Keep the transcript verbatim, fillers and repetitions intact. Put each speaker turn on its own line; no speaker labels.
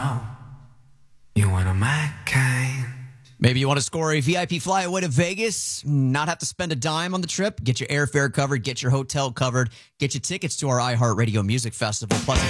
You one of my kind.
Maybe you want to score a V I P flyaway to Vegas, not have to spend a dime on the trip, get your airfare covered, get your hotel covered, get your tickets to our iHeartRadio Music Festival, plus